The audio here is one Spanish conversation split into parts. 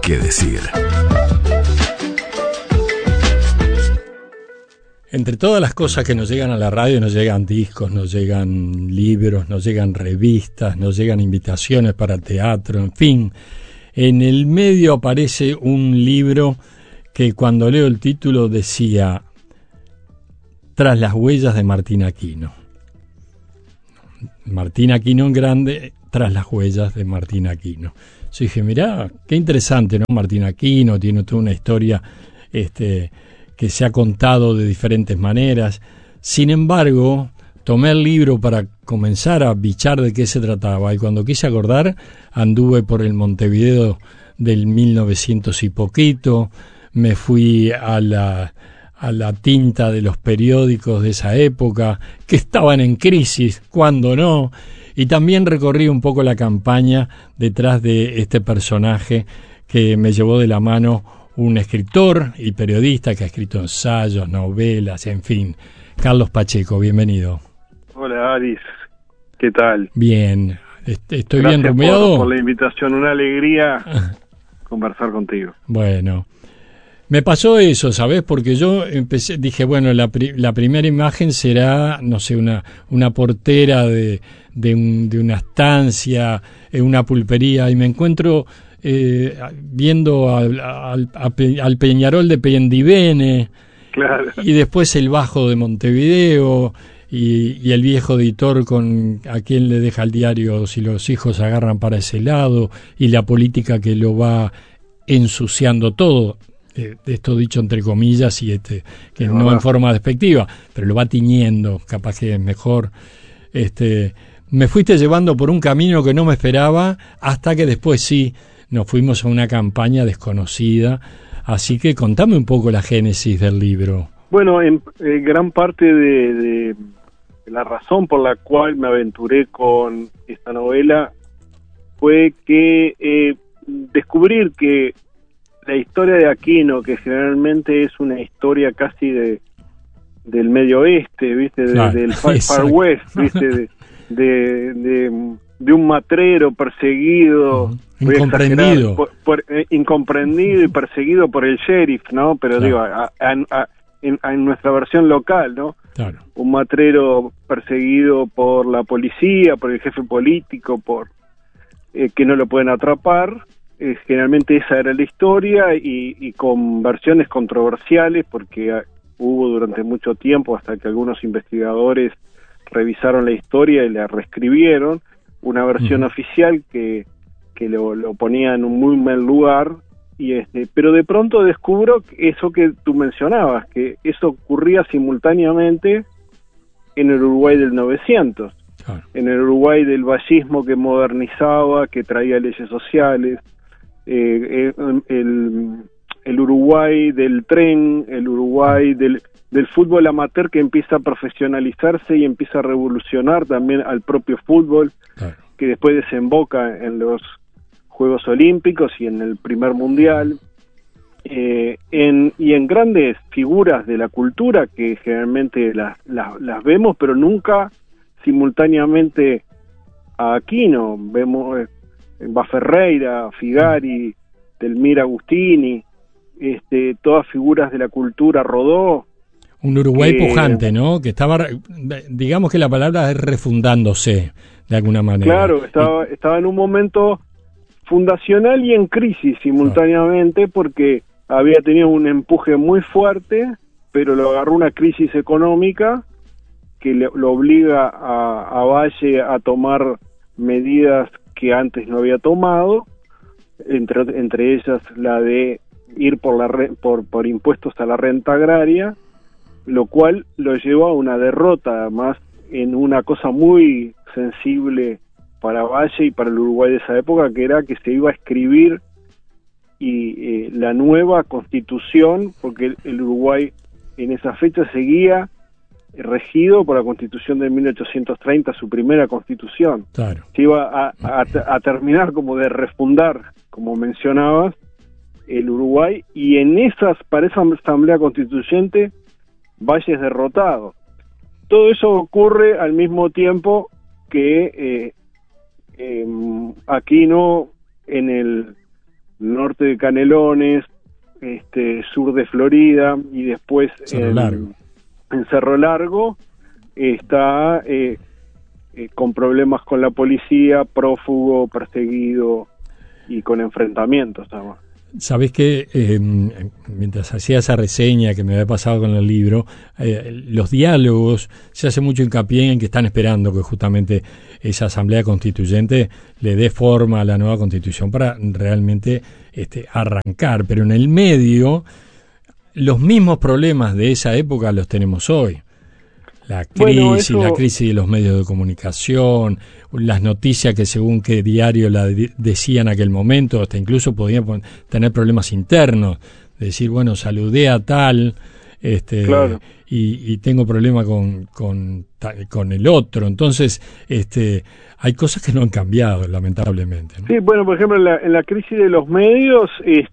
que decir. Entre todas las cosas que nos llegan a la radio, nos llegan discos, nos llegan libros, nos llegan revistas, nos llegan invitaciones para teatro, en fin. En el medio aparece un libro que cuando leo el título decía Tras las huellas de Martín Aquino. Martín Aquino en grande, Tras las huellas de Martín Aquino. Yo dije, mirá, qué interesante, ¿no? Martín Aquino tiene toda una historia que se ha contado de diferentes maneras. Sin embargo, tomé el libro para comenzar a bichar de qué se trataba, y cuando quise acordar, anduve por el Montevideo del 1900 y poquito, me fui a la tinta de los periódicos de esa época, que estaban en crisis, cuando no, y también recorrí un poco la campaña detrás de este personaje que me llevó de la mano un escritor y periodista que ha escrito ensayos, novelas, en fin. Carlos Pacheco, bienvenido. Hola, Aris. ¿Qué tal? Bien. ¿Estoy Gracias bien rumiado? por la invitación. Una alegría conversar contigo. Bueno. Me pasó eso, ¿sabes? Porque yo dije, bueno, la primera imagen será, no sé, una portera de una estancia, una pulpería, y me encuentro viendo al Peñarol de Pendivene, claro, y después el Bajo de Montevideo, y el viejo editor a quien le deja el diario si los hijos agarran para ese lado, y la política que lo va ensuciando todo, esto dicho entre comillas, y que no en forma despectiva, pero lo va tiñendo, capaz que es mejor. Me fuiste llevando por un camino que no me esperaba, hasta que después sí nos fuimos a una campaña desconocida. Así que contame un poco la génesis del libro. Bueno, en gran parte de la razón por la cual me aventuré con esta novela fue que descubrir que la historia de Aquino, que generalmente es una historia casi del medio oeste, ¿viste? Del Far West, ¿viste? De un matrero perseguido, incomprendido, incomprendido y perseguido por el sheriff, ¿no? Pero digo, en nuestra versión local, ¿no? Claro. Un matrero perseguido por la policía, por el jefe político, por que no lo pueden atrapar. Generalmente esa era la historia, y con versiones controversiales, porque hubo durante mucho tiempo, hasta que algunos investigadores revisaron la historia y la reescribieron, una versión oficial que lo ponía en un muy mal lugar, pero de pronto descubro eso que tú mencionabas, que eso ocurría simultáneamente en el Uruguay del 900, claro. En el Uruguay del vallismo que modernizaba, que traía leyes sociales, el Uruguay del tren, el Uruguay del fútbol amateur, que empieza a profesionalizarse y empieza a revolucionar también al propio fútbol, claro, que después desemboca en los Juegos Olímpicos y en el primer Mundial, y en grandes figuras de la cultura que generalmente las vemos, pero nunca simultáneamente a Aquino. Vemos Ferreira, Figari, Delmira Agustini, todas figuras de la cultura, Rodó. Un Uruguay pujante, ¿no? Que estaba, digamos que la palabra es refundándose, de alguna manera. Claro, estaba en un momento fundacional y en crisis simultáneamente, claro, porque había tenido un empuje muy fuerte, pero lo agarró una crisis económica que lo obliga a Valle a tomar medidas que antes no había tomado, entre ellas la de ir por impuestos a la renta agraria, lo cual lo llevó a una derrota, además, en una cosa muy sensible para Valle y para el Uruguay de esa época, que era que se iba a escribir la nueva constitución, porque el Uruguay en esa fecha seguía regido por la Constitución de 1830, su primera constitución. Claro. Se iba a terminar como de refundar, como mencionabas, el Uruguay, y para esa asamblea constituyente Valle es derrotado. Todo eso ocurre al mismo tiempo que Aquino, en norte de Canelones, sur de Florida, y después en Cerro Largo está con problemas con la policía, prófugo, perseguido y con enfrentamientos. Sabés que mientras hacía esa reseña que me había pasado con el libro, los diálogos, se hace mucho hincapié en que están esperando que justamente esa asamblea constituyente le dé forma a la nueva constitución para realmente arrancar, pero en el medio los mismos problemas de esa época los tenemos hoy. La crisis de los medios de comunicación, las noticias que según qué diario la decían en aquel momento, hasta incluso podían tener problemas internos, de decir, bueno, saludé a tal, claro, y tengo problema con el otro. Entonces, hay cosas que no han cambiado, lamentablemente, ¿no? Sí, bueno, por ejemplo, en la crisis de los medios,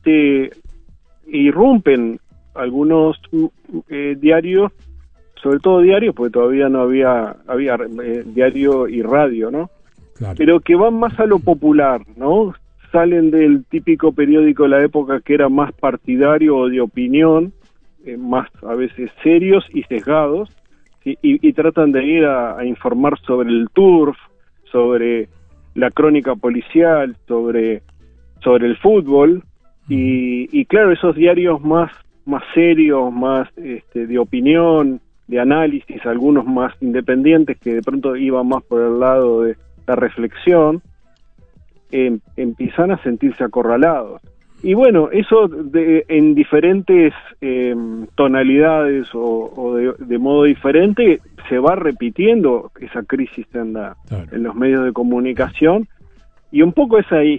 irrumpen algunos diarios, sobre todo diarios, porque todavía no había diario y radio, ¿no? Claro. Pero que van más a lo popular, ¿no? Salen del típico periódico de la época que era más partidario o de opinión, más a veces serios y sesgados, ¿sí? Y tratan de ir a informar sobre el turf, sobre la crónica policial, sobre el fútbol, y claro, esos diarios más serios, más de opinión, de análisis, algunos más independientes que de pronto iban más por el lado de la reflexión, empiezan a sentirse acorralados. Y bueno, eso en diferentes tonalidades o de modo diferente se va repitiendo esa crisis en los medios de comunicación, y un poco ese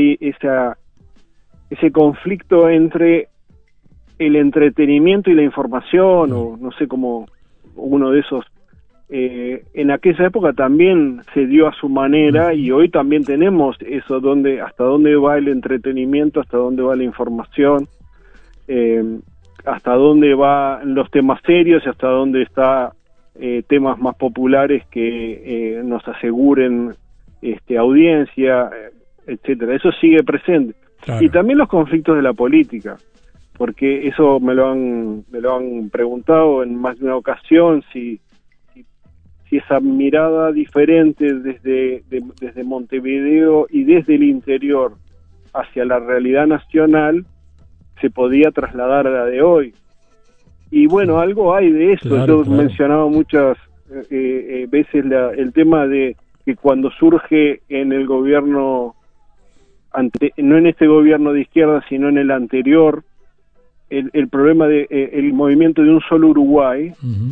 conflicto entre el entretenimiento y la información, o no sé cómo, uno de esos, en aquella época también se dio a su manera, y hoy también tenemos eso, hasta dónde va el entretenimiento, hasta dónde va la información, hasta dónde van los temas serios y hasta dónde está temas más populares que nos aseguren audiencia, etcétera. Eso sigue presente. Claro. Y también los conflictos de la política, porque eso me lo han preguntado en más de una ocasión, si esa mirada diferente desde Montevideo y desde el interior hacia la realidad nacional se podía trasladar a la de hoy. Y bueno, algo hay de eso. Claro, yo mencionaba muchas veces el tema de que cuando surge en el gobierno, no en este gobierno de izquierda, sino en el anterior, el problema de el movimiento de un solo Uruguay,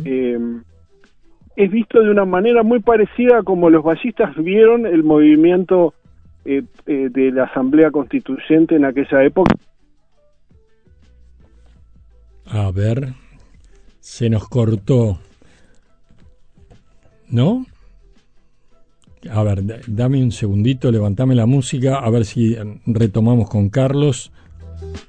es visto de una manera muy parecida a como los ballistas vieron el movimiento de la Asamblea Constituyente en aquella época. A ver, se nos cortó, ¿no? A ver, dame un segundito, levantame la música, a ver si retomamos con Carlos.